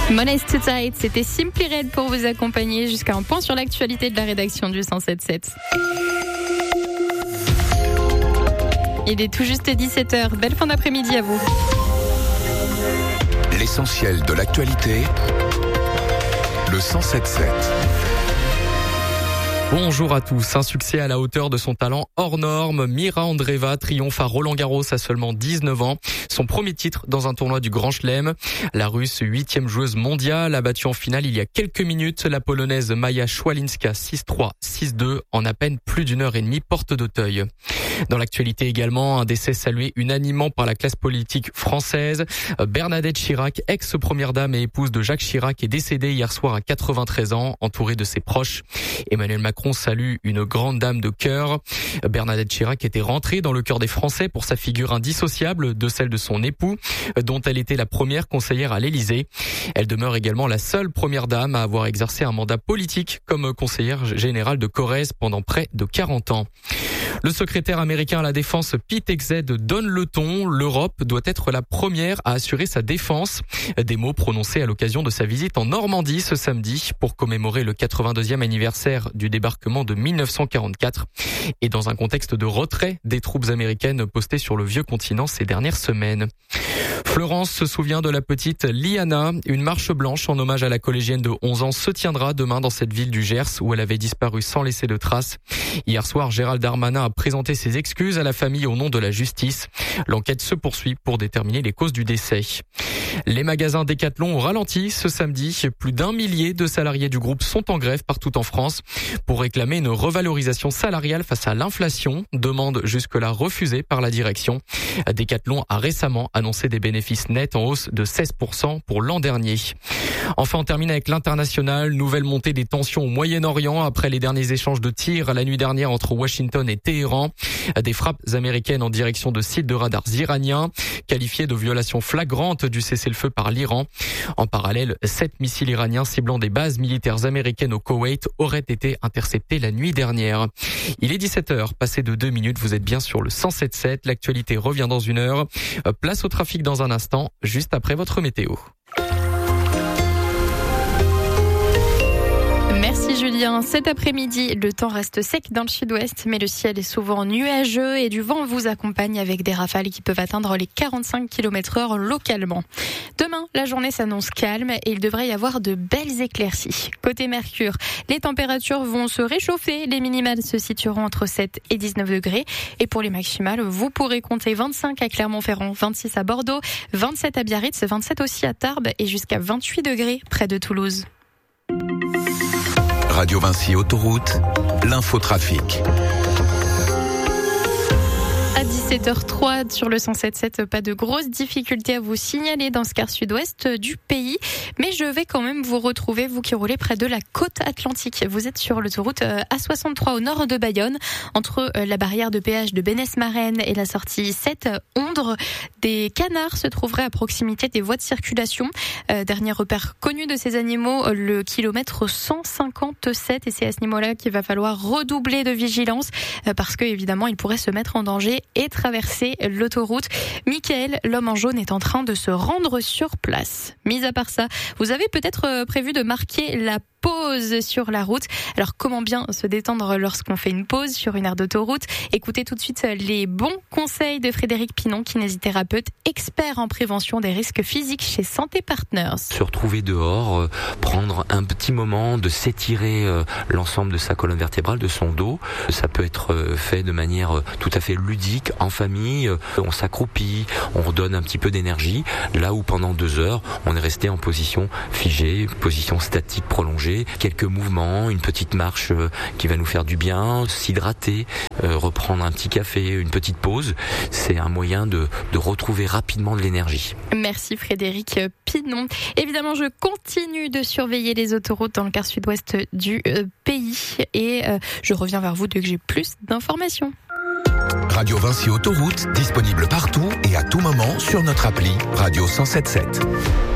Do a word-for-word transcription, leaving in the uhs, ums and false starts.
Money's Too Tight, c'était Simply Red pour vous accompagner jusqu'à un point sur l'actualité de la rédaction du cent sept sept. Il est tout juste dix-sept heures. Belle fin d'après-midi à vous. L'essentiel de l'actualité, le cent sept sept. Bonjour à tous. Un succès à la hauteur de son talent hors norme. Mira Andreeva triomphe à Roland-Garros à seulement dix-neuf ans. Son premier titre dans un tournoi du Grand Chelem. La Russe, huitième joueuse mondiale, a battu en finale il y a quelques minutes la Polonaise Maja Szwalinska six trois, six deux en à peine plus d'une heure et demie porte d'Auteuil. Dans l'actualité également, un décès salué unanimement par la classe politique française. Bernadette Chirac, ex-première dame et épouse de Jacques Chirac, est décédée hier soir à quatre-vingt-treize ans, entourée de ses proches. Emmanuel Macron salue une grande dame de cœur. Bernadette Chirac était rentrée dans le cœur des Français pour sa figure indissociable de celle de son époux, dont elle était la première conseillère à l'Élysée. Elle demeure également la seule première dame à avoir exercé un mandat politique comme conseillère générale de Corrèze pendant près de quarante ans. Le secrétaire américain à la défense Pete Hegseth donne le ton. L'Europe doit être la première à assurer sa défense. Des mots prononcés à l'occasion de sa visite en Normandie ce samedi pour commémorer le quatre-vingt-deuxième anniversaire du débarquement de mille neuf cent quarante-quatre et dans un contexte de retrait des troupes américaines postées sur le vieux continent ces dernières semaines. Florence se souvient de la petite Liana. Une marche blanche en hommage à la collégienne de onze ans se tiendra demain dans cette ville du Gers où elle avait disparu sans laisser de traces. Hier soir, Gérald Darmanin a présenté ses excuses à la famille au nom de la justice. L'enquête se poursuit pour déterminer les causes du décès. Les magasins Decathlon ont ralenti ce samedi. Plus d'un millier de salariés du groupe sont en grève partout en France pour réclamer une revalorisation salariale face à l'inflation, demande jusque-là refusée par la direction. Decathlon a récemment annoncé des bénéfices nets en hausse de seize pour cent pour l'an dernier. Enfin, on termine avec l'international. Nouvelle montée des tensions au Moyen-Orient après les derniers échanges de tirs la nuit dernière entre Washington et Téhéran. Des frappes américaines en direction de sites de radars iraniens, qualifiés de violations flagrantes du cessez-le-feu par l'Iran. En parallèle, sept missiles iraniens ciblant des bases militaires américaines au Koweït auraient été interceptés la nuit dernière. Il est dix-sept heures, passé de deux minutes, vous êtes bien sur le cent sept sept. L'actualité revient dans une heure. Place au trafic dans un instant, juste après votre météo. Merci Julien. Cet après-midi, le temps reste sec dans le sud-ouest, mais le ciel est souvent nuageux et du vent vous accompagne avec des rafales qui peuvent atteindre les quarante-cinq kilomètres heure localement. Demain, la journée s'annonce calme et il devrait y avoir de belles éclaircies. Côté Mercure, les températures vont se réchauffer. Les minimales se situeront entre sept et dix-neuf degrés. Et pour les maximales, vous pourrez compter vingt-cinq à Clermont-Ferrand, vingt-six à Bordeaux, vingt-sept à Biarritz, vingt-sept aussi à Tarbes et jusqu'à vingt-huit degrés près de Toulouse. Radio Vinci Autoroute, l'infotrafic. À dix-sept heures trois sur le cent sept sept, pas de grosses difficultés à vous signaler dans ce quart sud-ouest du pays. Mais je vais quand même vous retrouver, vous qui roulez près de la côte atlantique. Vous êtes sur l'autoroute A soixante-trois au nord de Bayonne, entre la barrière de péage de Bénesse-Marraine et la sortie sept Ondre. Des canards se trouveraient à proximité des voies de circulation. Euh, dernier repère connu de ces animaux, le kilomètre cent cinquante-sept. Et c'est à ce niveau-là qu'il va falloir redoubler de vigilance euh, parce que évidemment, ils pourraient se mettre en danger et traverser l'autoroute. Michael, l'homme en jaune, est en train de se rendre sur place. Mis à part ça, vous avez peut-être prévu de marquer la pause sur la route. Alors comment bien se détendre lorsqu'on fait une pause sur une aire d'autoroute? Écoutez tout de suite les bons conseils de Frédéric Pinon, kinésithérapeute, expert en prévention des risques physiques chez Santé Partners. Se retrouver dehors, euh, prendre un petit moment de s'étirer euh, l'ensemble de sa colonne vertébrale, de son dos. Ça peut être euh, fait de manière euh, tout à fait ludique, en famille. Euh, on s'accroupit, on redonne un petit peu d'énergie. Là où pendant deux heures, on est resté en position figée, position statique prolongée. Quelques mouvements, une petite marche euh, qui va nous faire du bien, s'hydrater, euh, reprendre un petit café, une petite pause. C'est un moyen de, de retrouver rapidement de l'énergie. Merci Frédéric Pinon. Évidemment, je continue de surveiller les autoroutes dans le quart sud-ouest du euh, pays et euh, je reviens vers vous dès que j'ai plus d'informations. Radio Vinci Autoroute, disponible partout et à tout moment sur notre appli Radio cent sept sept.